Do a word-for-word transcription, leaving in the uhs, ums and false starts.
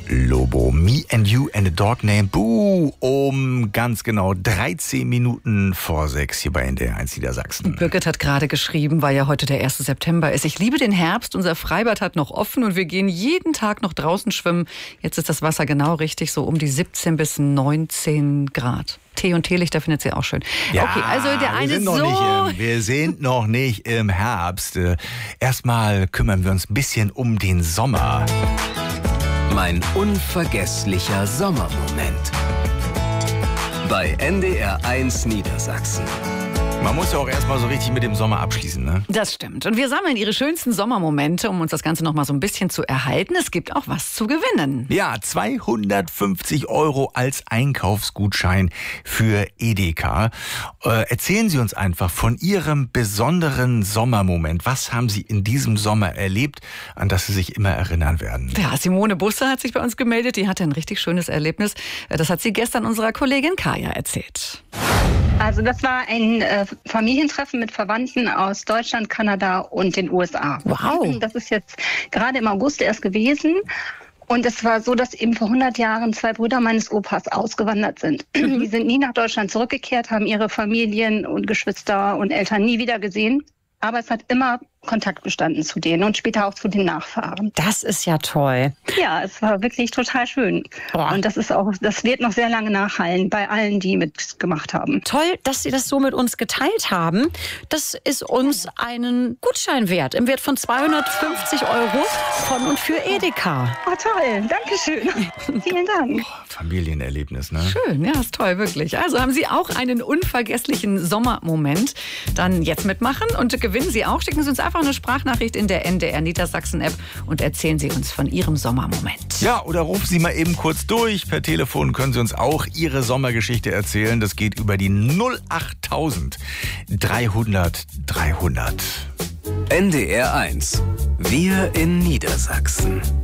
Lobo, Me and You and a Dog Named Boo, um ganz genau dreizehn Minuten vor sechs hier bei N D R eins Niedersachsen. Birgit hat gerade geschrieben, weil ja heute der erste September ist. Ich liebe den Herbst, unser Freibad hat noch offen und wir gehen jeden Tag noch draußen schwimmen. Jetzt ist das Wasser genau richtig, so um die siebzehn bis neunzehn Grad. Tee und Teelichter findet sie auch schön. Ja, okay, also der eine wir sind, so noch nicht im, wir sind noch nicht im Herbst. Erstmal kümmern wir uns ein bisschen um den Sommer. Mein unvergesslicher Sommermoment. Bei N D R eins Niedersachsen. Man muss ja auch erstmal so richtig mit dem Sommer abschließen, ne? Das stimmt. Und wir sammeln Ihre schönsten Sommermomente, um uns das Ganze noch mal so ein bisschen zu erhalten. Es gibt auch was zu gewinnen. Ja, zweihundertfünfzig Euro als Einkaufsgutschein für Edeka. Äh, erzählen Sie uns einfach von Ihrem besonderen Sommermoment. Was haben Sie in diesem Sommer erlebt, an das Sie sich immer erinnern werden? Ja, Simone Busse hat sich bei uns gemeldet. Die hatte ein richtig schönes Erlebnis. Das hat sie gestern unserer Kollegin Kaya erzählt. Also das war ein äh, Familientreffen mit Verwandten aus Deutschland, Kanada und den U S A. Wow. Das ist jetzt gerade im August erst gewesen. Und es war so, dass eben vor hundert Jahren zwei Brüder meines Opas ausgewandert sind. Mhm. Die sind nie nach Deutschland zurückgekehrt, haben ihre Familien und Geschwister und Eltern nie wieder gesehen. Aber es hat immer Kontakt bestanden zu denen und später auch zu den Nachfahren. Das ist ja toll. Ja, es war wirklich total schön. Boah. Und das ist auch, das wird noch sehr lange nachhallen bei allen, die mitgemacht haben. Toll, dass Sie das so mit uns geteilt haben. Das ist uns einen Gutschein wert, im Wert von zweihundertfünfzig Euro von und für Edeka. Oh, toll, danke schön. Vielen Dank. Familienerlebnis, ne? Schön, ja, ist toll, wirklich. Also haben Sie auch einen unvergesslichen Sommermoment, dann jetzt mitmachen und gewinnen Sie auch. Schicken Sie uns einfach eine Sprachnachricht in der N D R Niedersachsen-App und erzählen Sie uns von Ihrem Sommermoment. Ja, oder rufen Sie mal eben kurz durch. Per Telefon können Sie uns auch Ihre Sommergeschichte erzählen. Das geht über die null achttausend dreihundert dreihundert. N D R eins. Wir in Niedersachsen.